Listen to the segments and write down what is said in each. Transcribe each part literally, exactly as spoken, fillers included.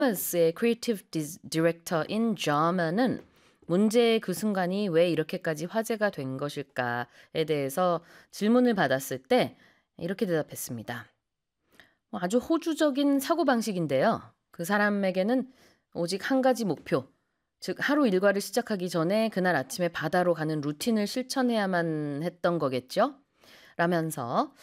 의 크리에이티브 디렉터인 자먼은 문제의 그 순간이 왜 이렇게까지 화제가 된 것일까에 대해서 질문을 받았을 때 이렇게 대답했습니다. 뭐 아주 호주적인 사고방식인데요. 그 사람에게는 오직 한 가지 목표, 즉 하루 일과를 시작하기 전에 그날 아침에 바다로 가는 루틴을 실천해야만 했던 거겠죠? 라면서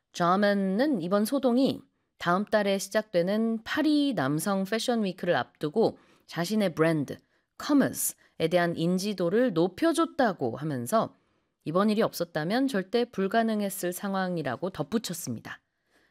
자먼은 이번 소동이 다음 달에 시작되는 파리 남성 패션 위크를 앞두고 자신의 브랜드, 커머스에 대한 인지도를 높여줬다고 하면서 이번 일이 없었다면 절대 불가능했을 상황이라고 덧붙였습니다.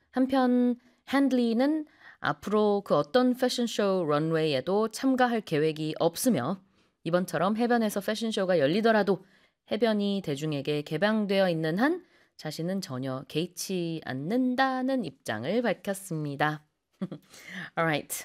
한편 핸들리는 앞으로 그 어떤 패션쇼 런웨이에도 참가할 계획이 없으며 이번처럼 해변에서 패션쇼가 열리더라도 해변이 대중에게 개방되어 있는 한 자신은 전혀 개의치 않는다는 입장을 밝혔습니다. Alright.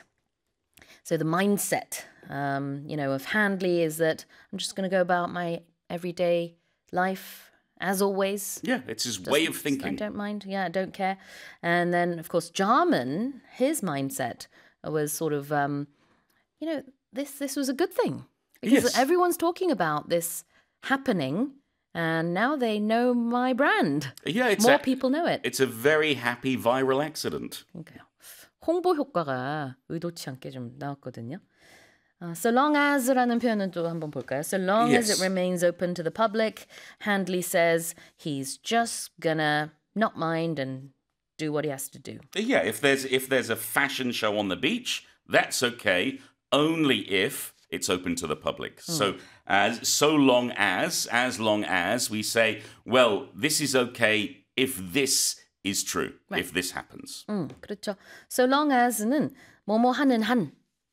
So the mindset, um, you know, of Handley is that I'm just going to go about my everyday life as always. Yeah, it's his way of I thinking. don't mind. Yeah, I don't care. And then, of course, Jarman, his mindset was sort of, um, you know, this this was a good thing because Yes. everyone's talking about this happening. And now they know my brand. Yeah, it's More a, people know it. It's a very happy viral accident. 그러니까요. 홍보 효과가 의도치 않게 좀 나왔거든요. 어, so long as라는 표현은 또 한번 볼까요? So long as Yes. it remains open to the public, Handley says he's just gonna not mind and do what he has to do. Yeah, if there's if there's a fashion show on the beach, that's okay, only if it's open to the public. So as so long as as long as we say, well, this is okay if this is true, Right. if this happens. 음, 그렇죠. So long as는 뭐뭐 하는 한.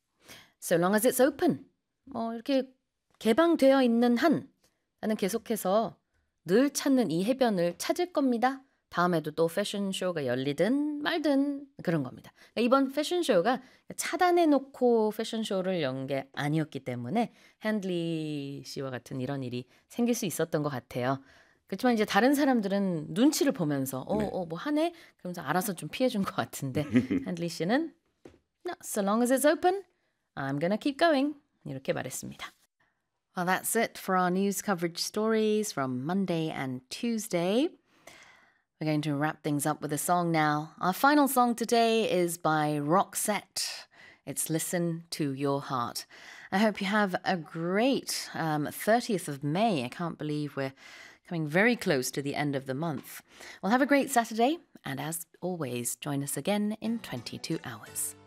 So long as it's open. 뭐 이렇게 개방되어 있는 한 나는 계속해서 늘 찾는 이 해변을 찾을 겁니다. 다음에도 또 패션쇼가 열리든 말든 그런 겁니다. 그러니까 이번 패션쇼가 차단해놓고 패션쇼를 연 게 아니었기 때문에 핸들리 씨와 같은 이런 일이 생길 수 있었던 것 같아요. 그렇지만 이제 다른 사람들은 눈치를 보면서 어, 네. 어, 뭐 하네? 그러면서 알아서 좀 피해준 것 같은데 핸들리 씨는 No, so long as it's open, I'm gonna keep going. 이렇게 말했습니다. Well, that's it for our news coverage stories from Monday and Tuesday. We're going to wrap things up with a song now. Our final song today is by Roxette. It's Listen to Your Heart. I hope you have a great um, thirtieth of May. I can't believe we're coming very close to the end of the month. Well, have a great Saturday, and as always, join us again in twenty-two hours.